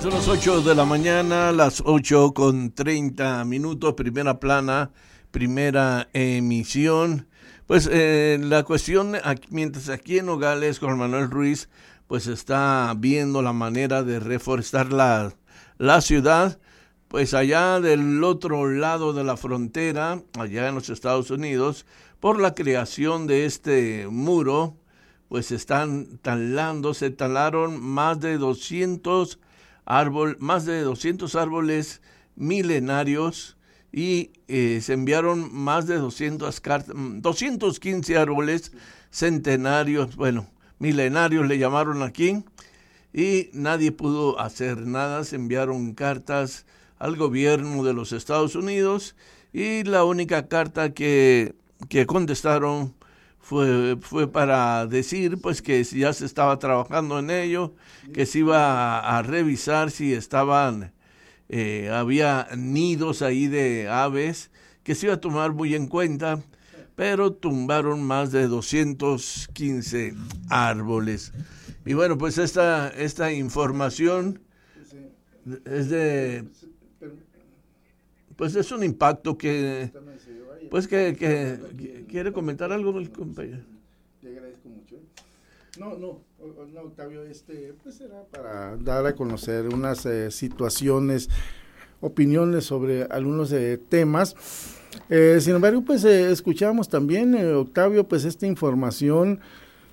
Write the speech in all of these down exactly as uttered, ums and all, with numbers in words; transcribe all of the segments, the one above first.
Son las ocho de la mañana, las ocho con treinta minutos, primera plana, primera emisión. Pues eh, la cuestión, aquí, mientras aquí en Nogales, Juan Manuel Ruiz, pues está viendo la manera de reforestar la, la ciudad, pues allá del otro lado de la frontera, allá en los Estados Unidos, por la creación de este muro, pues están talando, se talaron más de doscientos árbol, más de doscientos árboles milenarios y eh, se enviaron más de doscientas cartas, doscientos quince árboles centenarios, bueno, milenarios le llamaron aquí, y nadie pudo hacer nada. Se enviaron cartas al gobierno de los Estados Unidos y la única carta que, que contestaron Fue, fue para decir pues que ya se estaba trabajando en ello, que se iba a, a revisar si estaban, eh, había nidos ahí de aves, que se iba a tomar muy en cuenta, pero tumbaron más de doscientos quince árboles. Y bueno, pues esta, esta información es de, pues es un impacto que... Pues que, que, que quiere comentar algo el compañero. Le agradezco mucho. No, no, no, Octavio, este, pues era para dar a conocer unas eh, situaciones, opiniones sobre algunos eh, temas. Eh, sin embargo, pues eh, escuchamos también, eh, Octavio, pues esta información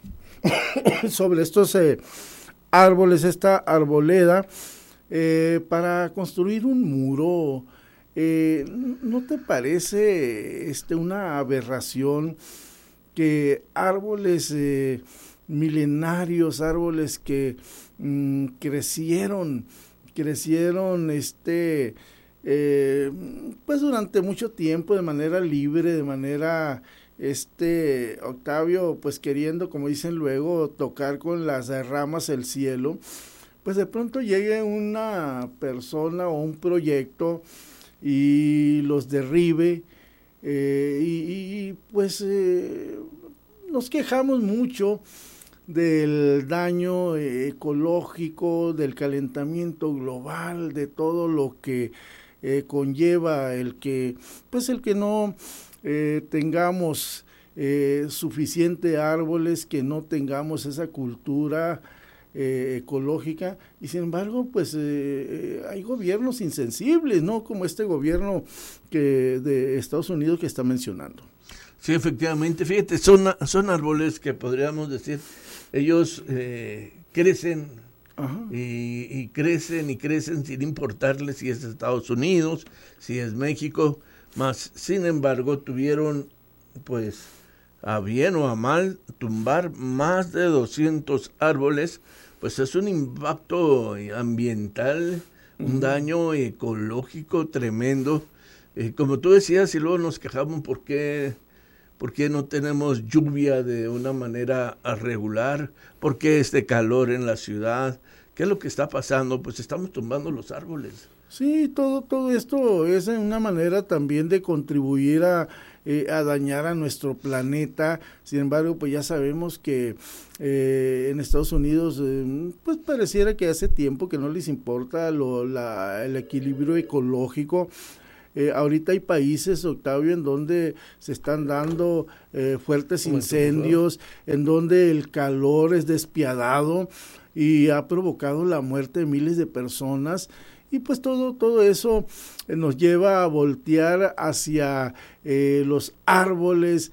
sobre estos eh, árboles, esta arboleda, eh, para construir un muro. Eh, ¿No te parece este, una aberración que árboles eh, milenarios, árboles que mm, crecieron, crecieron este, eh, pues durante mucho tiempo de manera libre, de manera, este, Octavio, pues queriendo, como dicen luego, tocar con las ramas el cielo, pues de pronto llegue una persona o un proyecto y los derribe, eh, y, y pues eh, nos quejamos mucho del daño eh, ecológico, del calentamiento global, de todo lo que eh, conlleva el que, pues el que no eh, tengamos eh, suficiente árboles, que no tengamos esa cultura Eh, ecológica, y sin embargo pues eh, hay gobiernos insensibles, ¿no? Como este gobierno que de Estados Unidos que está mencionando. Sí, efectivamente, fíjate, son, son árboles que podríamos decir, ellos eh, crecen y, y crecen y crecen sin importarles si es Estados Unidos, si es México, más sin embargo tuvieron pues a bien o a mal tumbar más de doscientos árboles. Pues es un impacto ambiental, un uh-huh. daño ecológico tremendo. Eh, como tú decías, y luego nos quejamos por qué, por qué no tenemos lluvia de una manera regular, por qué este calor en la ciudad, qué es lo que está pasando, pues estamos tumbando los árboles. Sí, todo, todo esto es una manera también de contribuir a, eh, a dañar a nuestro planeta. Sin embargo, pues ya sabemos que eh, en Estados Unidos, eh, pues pareciera que hace tiempo que no les importa lo, la, el equilibrio ecológico. Eh, ahorita hay países, Octavio, en donde se están dando eh, fuertes incendios, en donde el calor es despiadado y ha provocado la muerte de miles de personas. Y pues todo, todo eso eh, nos lleva a voltear hacia eh, los árboles,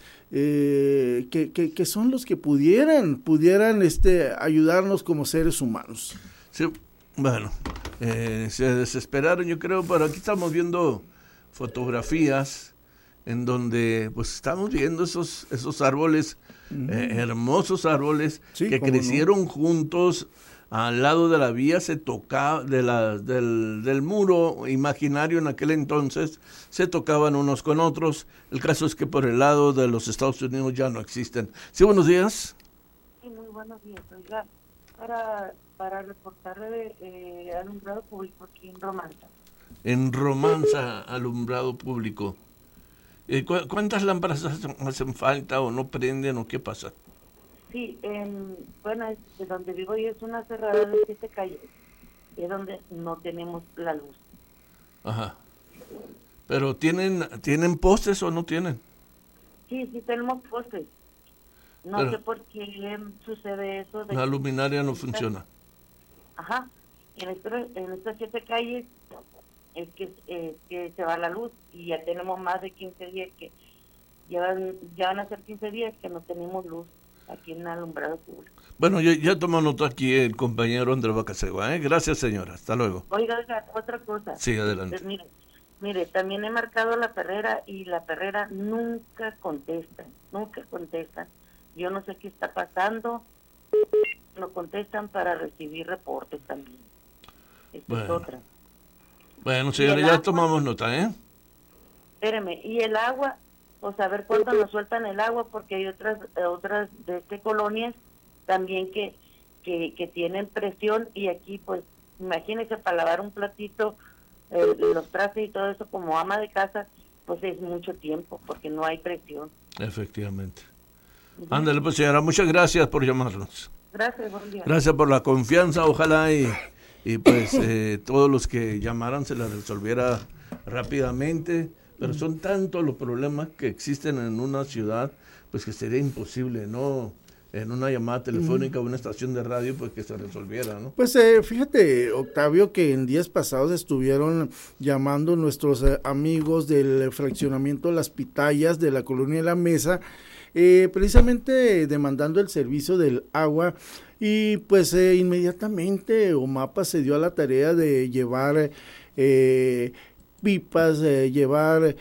eh, que, que, que son los que pudieran, pudieran este, ayudarnos como seres humanos. Sí, bueno, eh, se desesperaron, yo creo, pero aquí estamos viendo fotografías en donde pues estamos viendo esos, esos árboles, uh-huh. eh, hermosos árboles, sí, que crecieron no? juntos. Al lado de la vía se tocaba, de la, del, del muro imaginario en aquel entonces, se tocaban unos con otros. El caso es que por el lado de los Estados Unidos ya no existen. Sí, buenos días. Sí, muy buenos días. Oiga, para, para reportar de eh, alumbrado público aquí en Romanza. En Romanza, alumbrado público. Eh, ¿cu- ¿Cuántas lámparas hacen, hacen falta o no prenden o qué pasa? Sí, en, bueno, de donde vivo yo es una cerrada de siete calles. es donde no tenemos la luz. Ajá. Pero ¿tienen tienen postes o no tienen? Sí, sí tenemos postes. No Pero sé por qué sucede eso. De la que- luminaria no funciona. Ajá. En, estos, en estas siete calles es que, eh, que se va la luz y ya tenemos más de quince días que llevan, ya van a ser quince días que no tenemos luz aquí en el alumbrado público. Bueno, ya, ya tomó nota aquí el compañero Andrés Bacasegua, ¿eh? Gracias, señora. Hasta luego. Oiga, oiga, otra cosa. Sí, adelante. Pues, mire, mire, también he marcado la perrera y la perrera nunca contesta, nunca contestan. Yo no sé qué está pasando, no contestan para recibir reportes también. Esta Bueno. es otra. Bueno, señora, ¿Y el ya agua? tomamos nota, ¿eh? Espéreme, y el agua, pues a ver cuándo nos sueltan el agua, porque hay otras eh, otras de este colonias también que, que que tienen presión, y aquí pues imagínese, para lavar un platito, eh, los trastes y todo eso como ama de casa, pues es mucho tiempo porque no hay presión. Efectivamente. Ujú. Ándale, pues, señora, muchas gracias por llamarnos. Gracias, buen día. Gracias por la confianza, ojalá y, y pues eh, todos los que llamaran se la resolviera rápidamente, pero son tantos los problemas que existen en una ciudad, pues que sería imposible, ¿no? En una llamada telefónica o una estación de radio, pues que se resolviera, ¿no? Pues eh, fíjate, Octavio, que en días pasados estuvieron llamando nuestros eh, amigos del fraccionamiento Las Pitayas de la colonia La Mesa, eh, precisamente demandando el servicio del agua, y pues eh, inmediatamente OMAPA se dio a la tarea de llevar eh, pipas, eh, llevar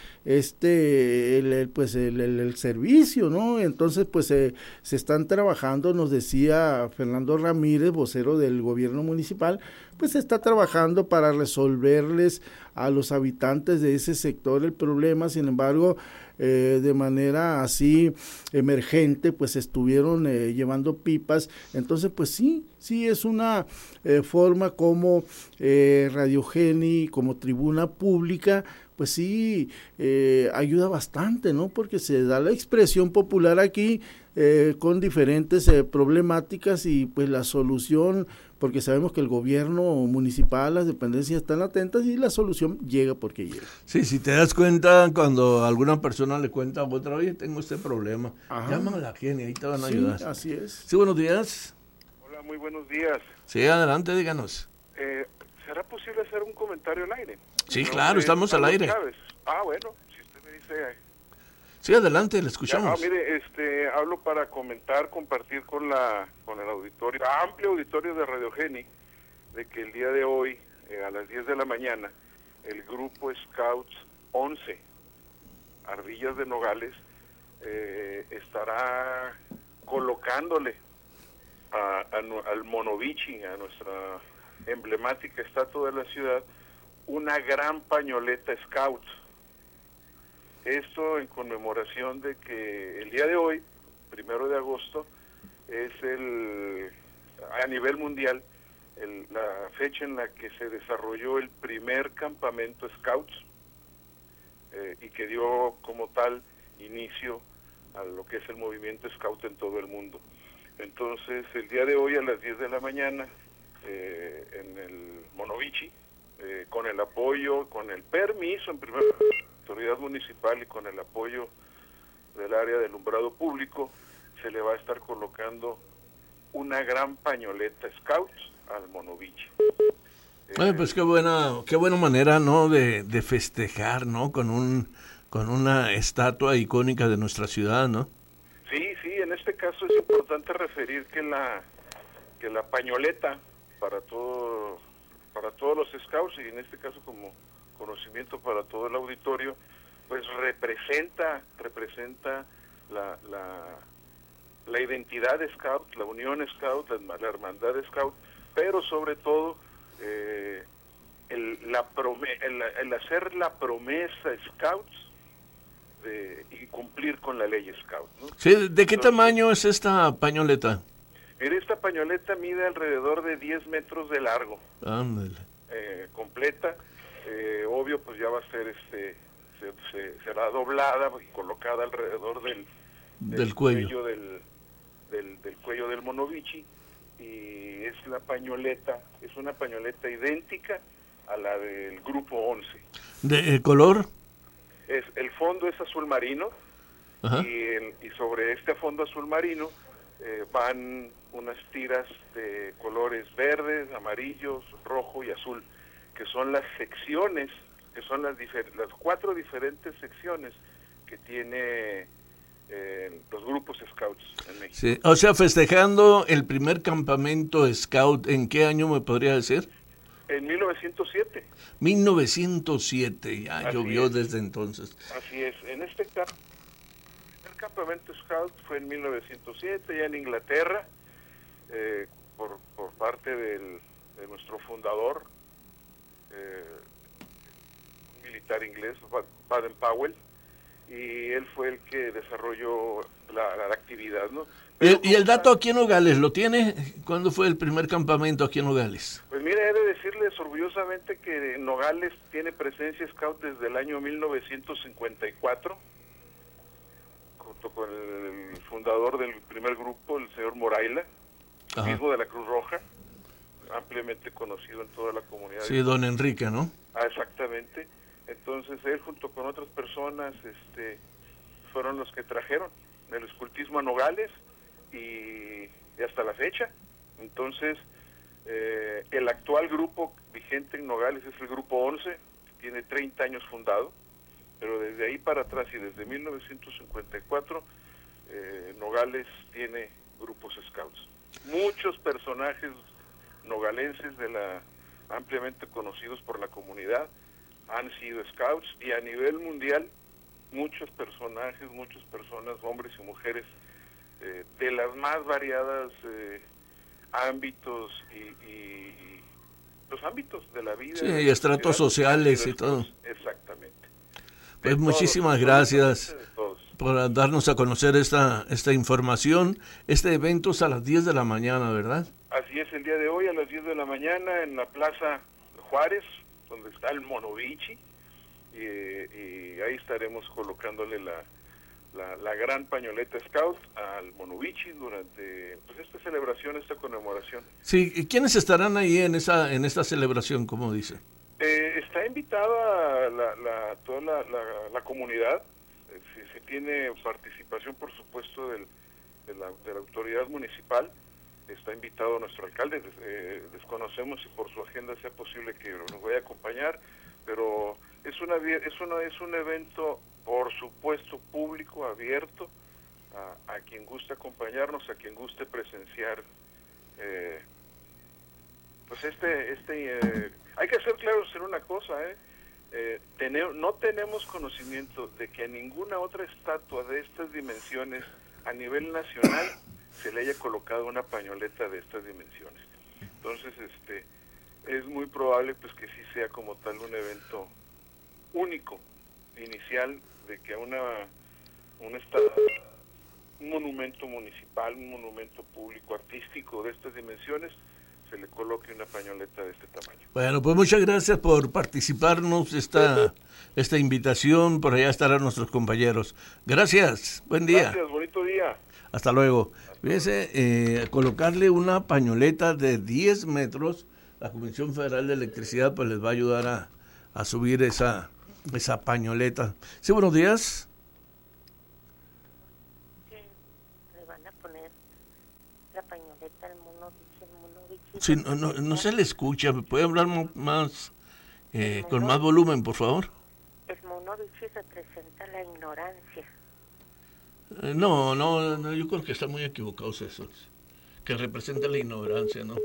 este el, el, pues el, el, el servicio, ¿no? Entonces pues eh, se están trabajando, nos decía Fernando Ramírez, vocero del gobierno municipal, pues se está trabajando para resolverles a los habitantes de ese sector el problema. Sin embargo, eh, de manera así emergente, pues estuvieron eh, llevando pipas. Entonces pues sí, sí es una eh, forma como eh, Radio Geni, como tribuna pública, pues sí eh, ayuda bastante, ¿no? Porque se da la expresión popular aquí eh, con diferentes eh, problemáticas, y pues la solución, porque sabemos que el gobierno municipal, las dependencias están atentas y la solución llega porque llega. Sí, si te das cuenta, cuando alguna persona le cuenta a otra, oye, tengo este problema, Ajá. llama a la Geni, ahí te van a Sí, ayudar. así es. Sí, buenos días. Hola, muy buenos días. Sí, adelante, díganos. Eh, ¿Será posible hacer un comentario al aire? Sí, Mi claro, nombre estamos es al Carlos aire. Chávez. Ah, bueno, si usted me dice... eh, Sí, adelante, le ya, escuchamos. ah, mire, este, hablo para comentar, compartir con la con el auditorio, amplio auditorio de Radio Geni, de que el día de hoy, eh, a las diez de la mañana, el grupo Scouts once, Ardillas de Nogales, eh, estará colocándole a, a, al Monovichi, a nuestra emblemática estatua de la ciudad, una gran pañoleta Scouts. Esto en conmemoración de que el día de hoy, primero de agosto, es el a nivel mundial el, la fecha en la que se desarrolló el primer campamento Scouts, eh, y que dio como tal inicio a lo que es el movimiento Scout en todo el mundo. Entonces, el día de hoy a las diez de la mañana, eh, en el Monovichi, eh, con el apoyo, con el permiso en primer lugar de la autoridad municipal y con el apoyo del área de alumbrado público, se le va a estar colocando una gran pañoleta Scouts al Monovichi. Ay, pues qué buena, qué buena manera, ¿no? De, de festejar, ¿no? Con un, con una estatua icónica de nuestra ciudad, ¿no? Sí, sí, en este caso es importante referir que la que la pañoleta para todo para todos los scouts, y en este caso como conocimiento para todo el auditorio, pues representa representa la la, la identidad de scout, la unión scout, la, la hermandad scout, pero sobre todo eh, el, la prome el, el hacer la promesa scouts de, y cumplir con la ley scout, ¿no? Sí, ¿de qué Entonces, tamaño es esta pañoleta? Mire, esta pañoleta mide alrededor de diez metros de largo, Ándale. eh, completa, eh, obvio pues ya va a ser, este se, se, será doblada y colocada alrededor del, del, Del cuello. del, del, del cuello del Monovichi, y es la pañoleta, es una pañoleta idéntica a la del grupo once. ¿De color? Es, el fondo es azul marino. Ajá. Y, el, y sobre este fondo azul marino eh, van unas tiras de colores verdes, amarillos, rojo y azul, que son las secciones, que son las, difer- las cuatro diferentes secciones que tiene eh, los grupos Scouts en México. Sí, o sea, festejando el primer campamento Scout, ¿en qué año me podría decir? En mil novecientos siete. mil novecientos siete, ya Así llovió es. Desde entonces. Así es, en este caso, el primer campamento Scout fue en mil novecientos siete, ya en Inglaterra, eh, por, por parte del, de nuestro fundador, eh, un militar inglés, Baden Powell, y él fue el que desarrolló la, la actividad, ¿no? Pero, ¿Y, ¿Y el dato aquí en Nogales lo tiene? ¿Cuándo fue el primer campamento aquí en Nogales? Pues mire, he de decirles orgullosamente que Nogales tiene presencia Scout desde el año mil novecientos cincuenta y cuatro, junto con el fundador del primer grupo, el señor Moraila, Ajá. mismo de la Cruz Roja, ampliamente conocido en toda la comunidad. Sí, don Enrique, ¿no? Ah, exactamente. Entonces él junto con otras personas este, fueron los que trajeron el escultismo a Nogales y, y hasta la fecha. Entonces eh, el actual grupo vigente en Nogales es el grupo once, tiene treinta años fundado, pero desde ahí para atrás y desde mil novecientos cincuenta y cuatro eh, Nogales tiene grupos Scouts. Muchos personajes nogalenses de la ampliamente conocidos por la comunidad han sido Scouts, y a nivel mundial muchos personajes, muchas personas, hombres y mujeres eh, de las más variadas eh, ámbitos y, y los ámbitos de la vida. Sí, y estratos sociales y todo. Exactamente. Pues de muchísimas todos, gracias todos. por darnos a conocer esta esta información. Este evento es a las diez de la mañana, ¿verdad? Así es, el día de hoy a las diez de la mañana en la Plaza Juárez, donde está el Monovichi, y, y ahí estaremos colocándole la, la, la gran pañoleta Scout al Monovichi durante pues esta celebración, esta conmemoración. Sí, ¿y quiénes estarán ahí en esa en esta celebración, como dice? Eh, está invitada la, la, toda la, la, la comunidad, eh, se, se tiene participación, por supuesto, del, de, la, de la autoridad municipal. Está invitado nuestro alcalde, eh, desconocemos si por su agenda sea posible que nos vaya a acompañar, pero es una es una es un evento, por supuesto, público, abierto a, a quien guste acompañarnos, a quien guste presenciar eh, pues este este eh, hay que ser claros en una cosa, eh, eh tener, no tenemos conocimiento de que a ninguna otra estatua de estas dimensiones a nivel nacional se le haya colocado una pañoleta de estas dimensiones. Entonces, este, es muy probable pues que sí sea como tal un evento único, inicial, de que una un estado, un monumento municipal, un monumento público artístico de estas dimensiones, se le coloque una pañoleta de este tamaño. Bueno, pues muchas gracias por participarnos esta esta invitación. Por allá estarán nuestros compañeros. Gracias, buen día. Gracias, bonito día. Hasta luego. Fíjense, eh, colocarle una pañoleta de diez metros, la Comisión Federal de Electricidad pues les va a ayudar a, a subir esa esa pañoleta. Sí, buenos días. Sí, le van a poner la pañoleta al Monovichi, el Monovichi. Sí, no, no, no se le escucha, ¿me puede hablar más eh, con más volumen, por favor? El Monovichi representa la ignorancia. No, no, no, yo creo que están muy equivocados esos, que representa la ignorancia, ¿no?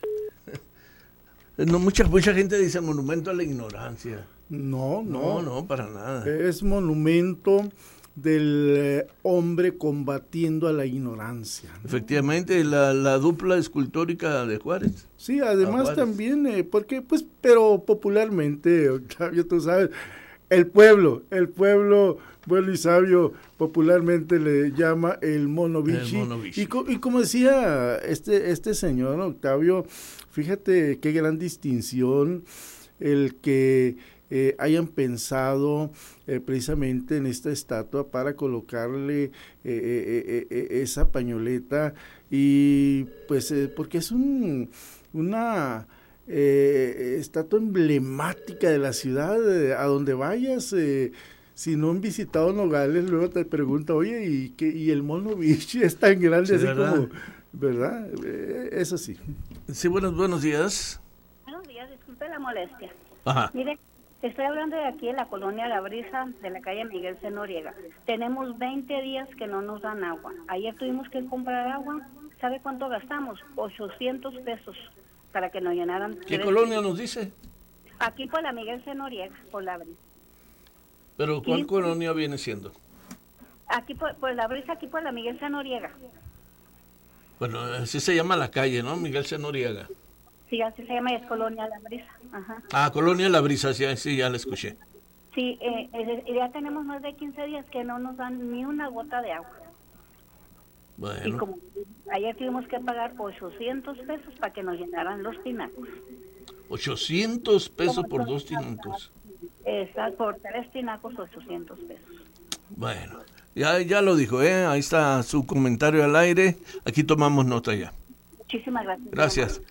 No, mucha mucha gente dice monumento a la ignorancia. No, no, no, no, para nada. Es monumento del eh, hombre combatiendo a la ignorancia, ¿no? Efectivamente, la, la dupla escultórica de Juárez. Sí, además Juárez. también, eh, porque, pues, pero popularmente, Octavio, tú sabes, el pueblo, el pueblo bueno y sabio popularmente le llama el Monovichi. El Monovichi. Y, co y como decía este, este señor Octavio, fíjate qué gran distinción el que eh, hayan pensado eh, precisamente en esta estatua para colocarle eh, eh, eh, esa pañoleta, y pues eh, porque es un una eh, estatua emblemática de la ciudad, eh, a donde vayas. Eh, si no han visitado Nogales, luego te pregunta, oye, ¿y qué, y el Mono Beach es tan grande, sí, así ¿verdad? Como, ¿verdad? Eh, eso sí. Sí, buenos, buenos días. Buenos días, disculpe la molestia. Ajá. Mire, estoy hablando de aquí en la colonia La Brisa, de la calle Miguel C. Noriega. Tenemos veinte días que no nos dan agua. Ayer tuvimos que comprar agua. ¿Sabe cuánto gastamos? ochocientos pesos para que nos llenaran. ¿Qué colonia días. Nos dice? Aquí por la Miguel C. Noriega, por La Brisa. ¿Pero cuál sí. colonia viene siendo? Aquí por, por La Brisa, aquí por la Miguel C. Noriega. Bueno, así se llama la calle, ¿no? Miguel C. Noriega. Sí, así se llama, es Colonia La Brisa. Ajá. Ah, Colonia La Brisa, sí, sí, ya la escuché. Sí, eh, eh, ya tenemos más de quince días que no nos dan ni una gota de agua. Bueno. Y como ayer tuvimos que pagar ochocientos pesos para que nos llenaran los tinacos. ochocientos pesos por dos tinacos. Está por tres tinacos, ochocientos pesos. Bueno, ya, ya lo dijo, ¿eh? Ahí está su comentario al aire. Aquí tomamos nota ya. Muchísimas gracias. Gracias.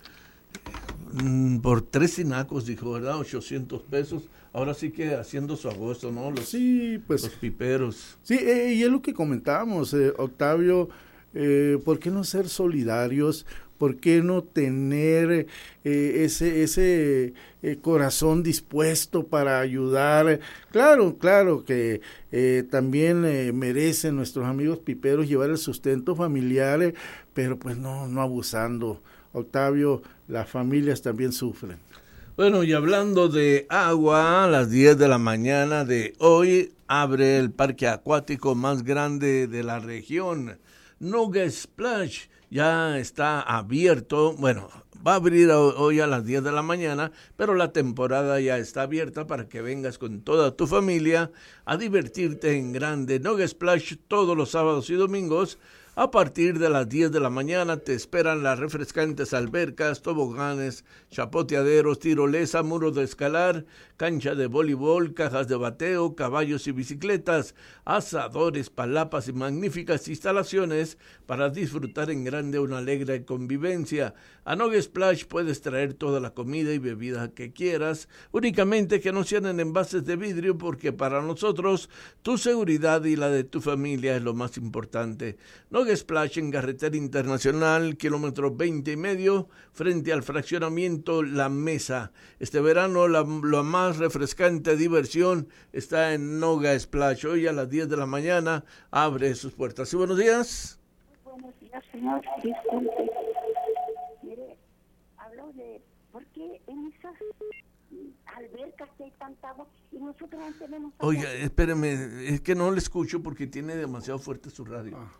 Mm, por tres tinacos, dijo, ¿verdad? ochocientos pesos. Ahora sí que haciendo su agosto, ¿no? Los, sí, pues, los piperos. Sí, eh, y es lo que comentábamos, eh, Octavio. Eh, ¿por qué no ser solidarios? ¿Por qué no tener eh, ese ese eh, corazón dispuesto para ayudar? Claro, claro que eh, también eh, merecen nuestros amigos piperos llevar el sustento familiar, eh, pero pues no, no abusando. Octavio, las familias también sufren. Bueno, y hablando de agua, a las diez de la mañana de hoy abre el parque acuático más grande de la región. Noga Splash ya está abierto, bueno, va a abrir hoy a las diez de la mañana, pero la temporada ya está abierta para que vengas con toda tu familia a divertirte en grande. Noga Splash todos los sábados y domingos. A partir de las diez de la mañana te esperan las refrescantes albercas, toboganes, chapoteaderos, tirolesa, muros de escalar, cancha de voleibol, cajas de bateo, caballos y bicicletas, asadores, palapas y magníficas instalaciones para disfrutar en grande una alegre convivencia. A Noga Splash puedes traer toda la comida y bebida que quieras, únicamente que no sean en envases de vidrio, porque para nosotros tu seguridad y la de tu familia es lo más importante. Noga Splash en Carretera Internacional, kilómetro veinte y medio, frente al fraccionamiento La Mesa. Este verano la, la más refrescante diversión está en Noga Splash. Hoy a las diez de la mañana abre sus puertas. ¿Sí, buenos días? Buenos días, señor. Disculpe. Mire, hablo de por qué en esas albercas que hay tanta agua y nosotros no tenemos agua. Oiga, espéreme, es que no le escucho porque tiene demasiado fuerte su radio. Ah.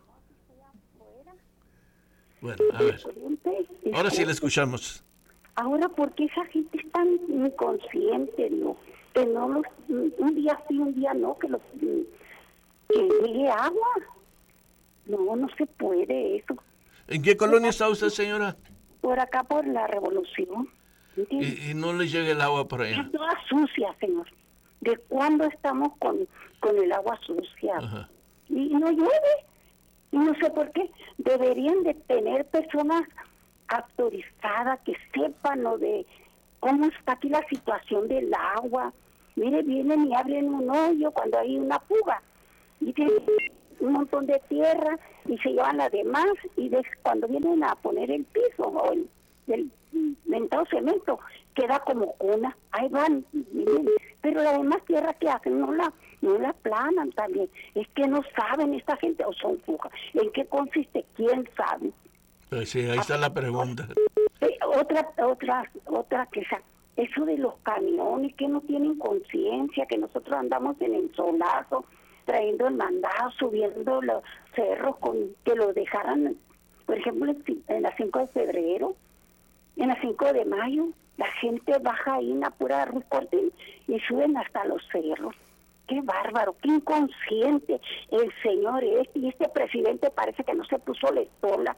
Bueno, a ver. Ahora sí la escuchamos. Ahora, ¿por qué esa gente es tan inconsciente, no? Que no los, un día sí, un día no, que los, que llegue agua. No, no se puede eso. ¿En qué colonia está usted, señora? Por acá, por la Revolución. ¿Y, y no le llega el agua por allá? Es toda sucia, señor. ¿De cuándo estamos con, con el agua sucia? Ajá. Y no llueve. Y no sé por qué. Deberían de tener personas autorizadas que sepan lo de cómo está aquí la situación del agua. Mire, vienen y abren un hoyo cuando hay una fuga. Y tienen un montón de tierra y se llevan la demás. Y de, cuando vienen a poner el piso o el, el mentado cemento, queda como una. Ahí van, miren. Pero la demás tierra que hacen no la no la planan también. Es que no saben esta gente, o son fugas. ¿En qué consiste? ¿Quién sabe? Pues sí, ahí está la pregunta. Eh, otra, otra, otra que esa, eso de los camiones que no tienen conciencia, que nosotros andamos en el solazo, trayendo el mandado, subiendo los cerros, con que lo dejaran, por ejemplo, en la cinco de febrero, en la cinco de mayo, la gente baja ahí en la pura Rucorte y suben hasta los cerros. Qué bárbaro, qué inconsciente el señor este, y este presidente parece que no se puso la estola.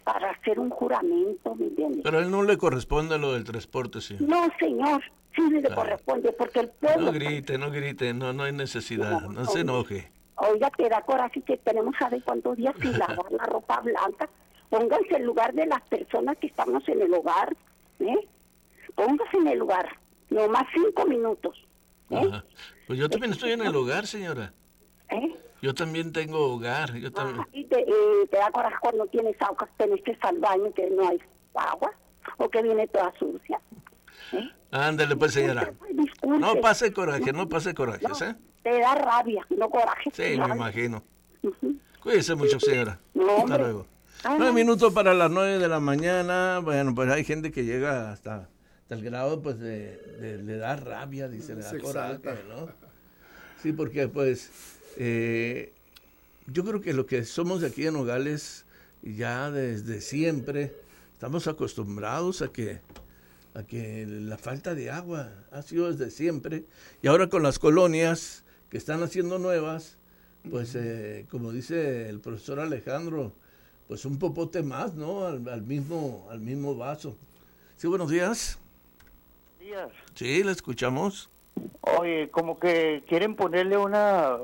para hacer un juramento, ¿me entiendes? Pero a él no le corresponde lo del transporte, sí. No, señor, sí le Claro. corresponde, porque el pueblo... No grite, no grite, no, no hay necesidad, no, no se enoje. Oiga, te da coraje que tenemos sabe cuántos días sin lavar la ropa blanca. Pónganse en lugar de las personas que estamos en el hogar, ¿eh? Pónganse en el lugar, nomás cinco minutos, ¿eh? Ajá. Pues yo también estoy en el hogar, señora. ¿Eh? Yo también tengo hogar, yo también. Ajá, y te, y te da coraje cuando tienes agua, tenés que ir al baño que no hay agua, o que viene toda sucia. ¿Eh? Ándale pues, señora. Disculpe. No pase coraje, no pase corajes, No, ¿eh? te da rabia, no coraje. Sí, me rabia. imagino. Ujú. Cuídese mucho, señora. No, Hasta hombre. luego. Ah, Nueve no. minutos para las nueve de la mañana. Bueno, pues hay gente que llega hasta, hasta el grado, pues, de, de le da rabia, dice, le da Se coraje, exalta. ¿no? Sí, porque, pues, eh, yo creo que lo que somos de aquí en Nogales, ya desde siempre, estamos acostumbrados a que, a que la falta de agua ha sido desde siempre. Y ahora con las colonias que están haciendo nuevas, pues, eh, como dice el profesor Alejandro, pues un popote más, ¿no? Al, al mismo al mismo vaso. Sí, buenos días. días. Sí, le escuchamos. Oye, como que quieren ponerle una,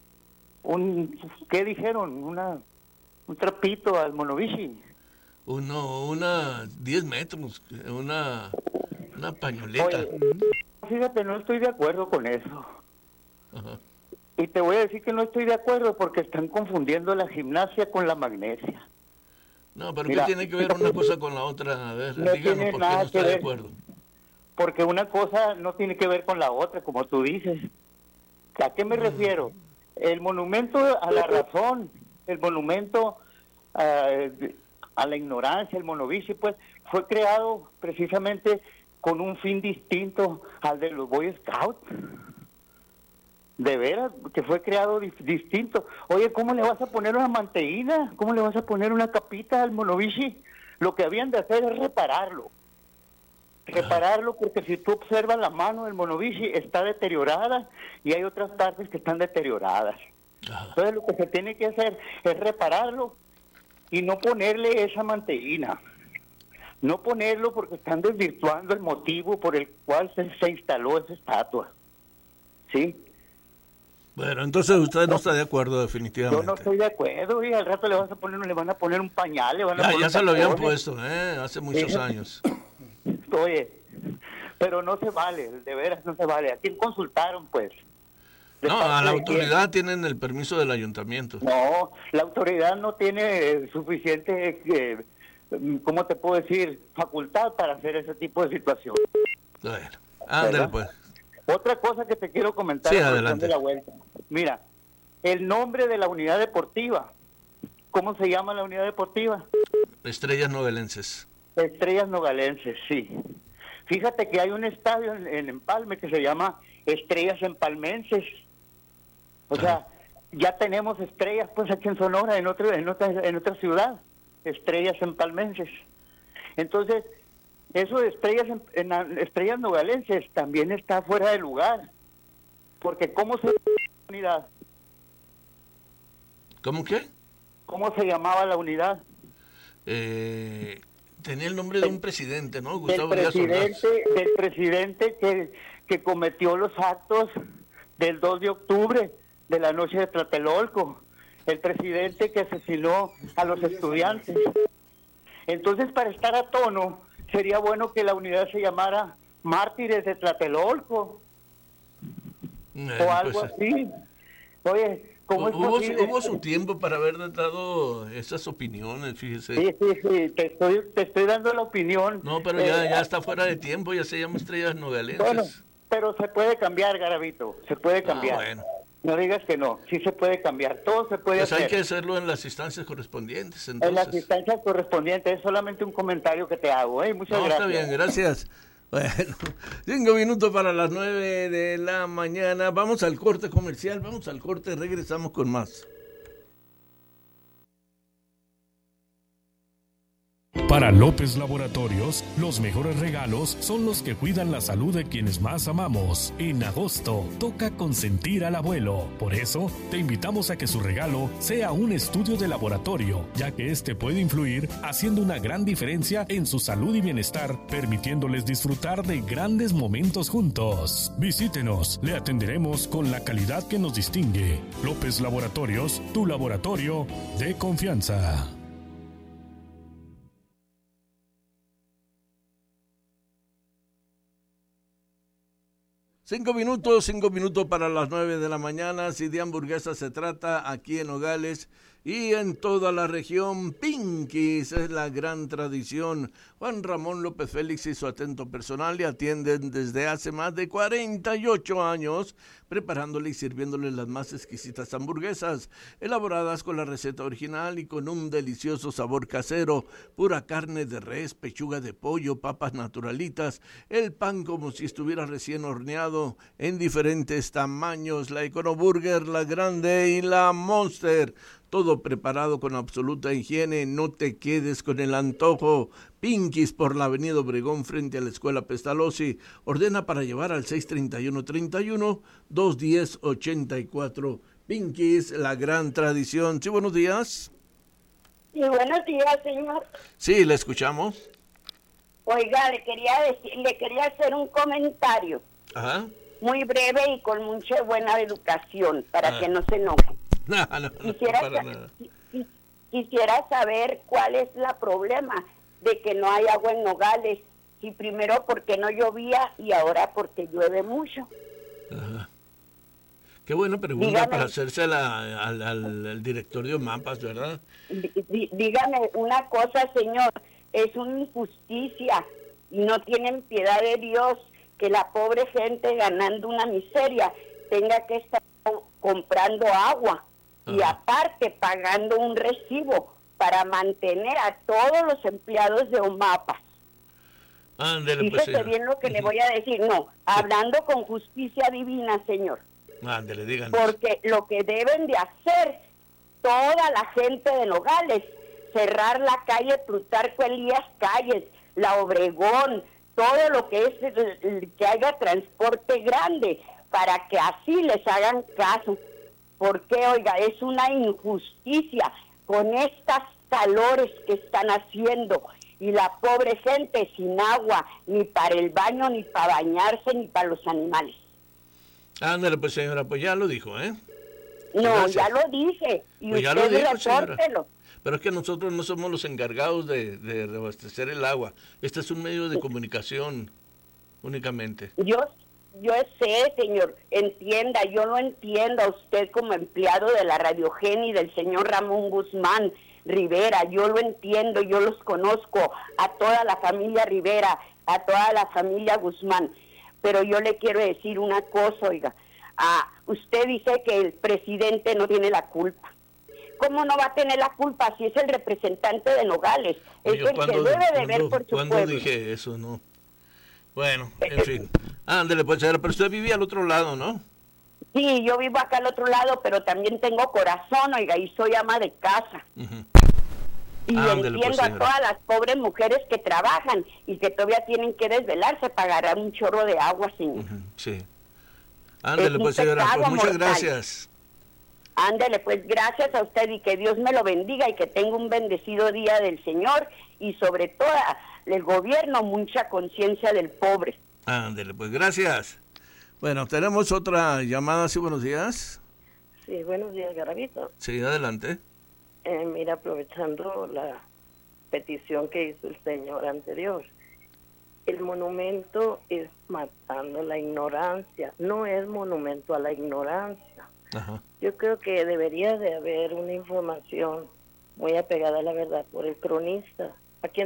un, ¿qué dijeron? Una, un trapito al Monovici. Uno, una diez metros, una, una pañoleta. Oye, fíjate, no estoy de acuerdo con eso. Ajá. Y te voy a decir que no estoy de acuerdo porque están confundiendo la gimnasia con la magnesia. No, pero Mira, ¿qué tiene que ver una cosa con la otra? A ver, no díganos tiene por qué nada no que está de ver. acuerdo. Porque una cosa no tiene que ver con la otra, como tú dices. ¿A qué me refiero? El monumento a la razón, el monumento a, a la ignorancia, el Monovici, pues, fue creado precisamente con un fin distinto al de los Boy Scouts. De veras, que fue creado di- distinto. Oye, ¿cómo le vas a poner una manteína? ¿Cómo le vas a poner una capita al Monovici? Lo que habían de hacer es repararlo. Repararlo, porque si tú observas la mano del Monovici está deteriorada y hay otras partes que están deterioradas. Ajá. Entonces lo que se tiene que hacer es repararlo y no ponerle esa manteína. No ponerlo porque están desvirtuando el motivo por el cual se, se instaló esa estatua. ¿Sí? Bueno, entonces usted no está de acuerdo Yo definitivamente. no estoy de acuerdo y al rato le vas a poner, le van a poner un pañal, le van a Ya, poner ya se lo habían tacones. puesto, ¿eh? Hace muchos Sí. años. Oye, pero no se vale, de veras no se vale. ¿A quién consultaron, pues? ¿De No, parte a la de quién? autoridad tienen el permiso del ayuntamiento. No, la autoridad no tiene eh, suficiente, eh, ¿cómo te puedo decir?, facultad para hacer ese tipo de situación. Bueno, ándale ¿Verdad? pues. Otra cosa que te quiero comentar. Sí, en cuestión adelante. de la vuelta. Mira, el nombre de la unidad deportiva. ¿Cómo se llama la unidad deportiva? Estrellas novelenses. Estrellas Nogalenses, sí. Fíjate que hay un estadio en, en Empalme que se llama Estrellas Empalmenses. O sea, ya tenemos estrellas pues aquí en Sonora, en otra, en otra, en otra ciudad, Estrellas Empalmenses. Entonces, eso de estrellas en, en estrellas nogalenses también está fuera de lugar. Porque ¿cómo se llamaba la unidad? ¿Cómo qué? ¿Cómo se llamaba la unidad? Eh, tenía el nombre de un presidente, ¿no? Del Gustavo Díaz Ordaz. presidente, del presidente que, que cometió los actos del dos de octubre de la noche de Tlatelolco, el presidente que asesinó a los estudiantes. Entonces, para estar a tono, sería bueno que la unidad se llamara Mártires de Tlatelolco Eh, o algo pues, así. Oye, ¿cómo es hubo, posible? hubo su tiempo para haber dado esas opiniones, fíjese. Sí, sí, sí, te estoy, te estoy dando la opinión. No, pero ya, Eh, ya está fuera de tiempo, ya se llama Estrellas Nogalenses. Bueno, pero se puede cambiar, Garabito, se puede Ah, cambiar. bueno. No digas que no, sí se puede cambiar, todo se puede Pues hacer. hay que hacerlo en las instancias correspondientes, En las entonces. instancias correspondientes, es solamente un comentario que te hago, ¿eh? Muchas No, gracias. está bien, gracias. Bueno, cinco minutos para las nueve de la mañana. Vamos al corte comercial, vamos al corte, regresamos con más. Para López Laboratorios, los mejores regalos son los que cuidan la salud de quienes más amamos. En agosto, toca consentir al abuelo. Por eso, te invitamos a que su regalo sea un estudio de laboratorio, ya que este puede influir haciendo una gran diferencia en su salud y bienestar, permitiéndoles disfrutar de grandes momentos juntos. Visítenos, le atenderemos con la calidad que nos distingue. López Laboratorios, tu laboratorio de confianza. Cinco minutos, cinco minutos para las nueve de la mañana. Si de hamburguesa se trata, aquí en Nogales y en toda la región, Pinky's es la gran tradición. Juan Ramón López Félix y su atento personal le atienden desde hace más de cuarenta y ocho años, preparándole y sirviéndole las más exquisitas hamburguesas, elaboradas con la receta original y con un delicioso sabor casero, pura carne de res, pechuga de pollo, papas naturalitas, el pan como si estuviera recién horneado en diferentes tamaños, la Econo Burger, la Grande y la Monster. Todo preparado con absoluta higiene, no te quedes con el antojo. Pinky's por la avenida Obregón frente a la Escuela Pestalozzi. Ordena para llevar al seis treinta y uno treinta y uno, dos diez ochenta y cuatro. Pinky's, la gran tradición. Sí, buenos días. Sí, buenos días, señor. Sí, le escuchamos. Oiga, le quería decir, le quería hacer un comentario. Ajá. Muy breve y con mucha buena educación, para ah. que no se enoje. No, no, no, quisiera, no para nada. Quisiera saber cuál es la problema de que no hay agua en Nogales. Si primero porque no llovía y ahora porque llueve mucho. Ajá. Qué buena pregunta. Dígame, para hacerse al, al, al director de Omapas, ¿verdad? Dí, dígame una cosa, señor. Es una injusticia y no tienen piedad de Dios que la pobre gente ganando una miseria tenga que estar comprando agua. Ajá. Y aparte pagando un recibo para mantener a todos los empleados de Omapas. Ándele, pues, Fíjese bien lo que le voy a decir. No, sí. Hablando con justicia divina, señor. Ándele, díganos. Porque lo que deben de hacer toda la gente de Nogales, cerrar la calle Plutarco Elías Calles, la Obregón, todo lo que es el, el, que haya transporte grande, para que así les hagan caso. Porque, oiga, es una injusticia con estas calores que están haciendo y la pobre gente sin agua, ni para el baño, ni para bañarse, ni para los animales. Ándale, pues, señora, pues ya lo dijo, ¿eh? No, Gracias. Ya lo dije, y pues usted repórtelo. Pero es que nosotros no somos los encargados de, de reabastecer el agua. Este es un medio de comunicación únicamente. Yo Yo sé, señor, entienda, yo lo entiendo a usted como empleado de la Radio Geni, del señor Ramón Guzmán Rivera, yo lo entiendo, yo los conozco, a toda la familia Rivera, a toda la familia Guzmán, pero yo le quiero decir una cosa, oiga, ah, usted dice que el presidente no tiene la culpa. ¿Cómo no va a tener la culpa si es el representante de Nogales? Es el que debe de ver por su pueblo. ¿Cuándo dije eso, no? Bueno, en fin. Ándele, pues, señora, pero usted vivía al otro lado, ¿no? Sí, yo vivo acá al otro lado, pero también tengo corazón, oiga, y soy ama de casa. Uh-huh. Y Ándele, entiendo pues, a todas las pobres mujeres que trabajan y que todavía tienen que desvelarse para agarrar un chorro de agua, señor. Uh-huh. Sí. Ándele, pues, señora, pues, muchas mortal. gracias. Ándele, pues, gracias a usted y que Dios me lo bendiga y que tenga un bendecido día del Señor y sobre todo el gobierno mucha conciencia del pobre. Ándele, pues, gracias. Bueno, tenemos otra llamada. Sí, buenos días. Sí, buenos días, Garabito. Sí, adelante. Eh, mira, aprovechando la petición que hizo el señor anterior, el monumento es matando la ignorancia, no es monumento a la ignorancia. Ajá. Yo creo que debería de haber una información muy apegada a la verdad por el cronista. Aquí en